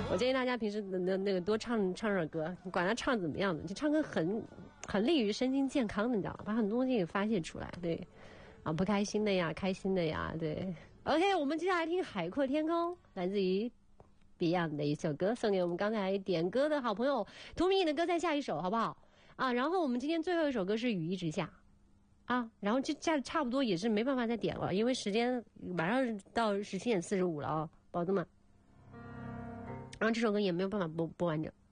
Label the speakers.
Speaker 1: 我建议大家平时那个多唱首歌，你管他唱怎么样的，就唱歌很利于身心健康的，你知道吗？把很多东西给发泄出来，对，啊，不开心的呀，开心的呀，对。OK， 我们接下来听《海阔天空》，来自于 Beyond 的一首歌，送给我们刚才点歌的好朋友。图米的歌再下一首，好不好？啊，然后我们今天最后一首歌是《雨一直下》。啊，然后这下差不多也是没办法再点了，因为时间马上到17:45了啊，宝子们。然后这首歌也没有办法播完整。